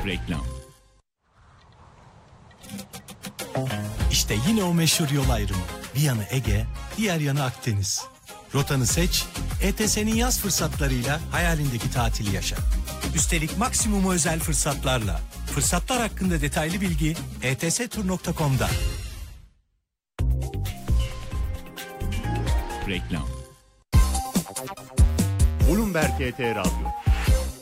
Reklam. İşte yine o meşhur yol ayrımı. Bir yanı Ege, diğer yanı Akdeniz. Rotanı seç, ETS'nin yaz fırsatlarıyla hayalindeki tatili yaşa. Üstelik maksimum özel fırsatlarla. Fırsatlar hakkında detaylı bilgi etstur.com'da. Reklam. Bloomberg ET Radyo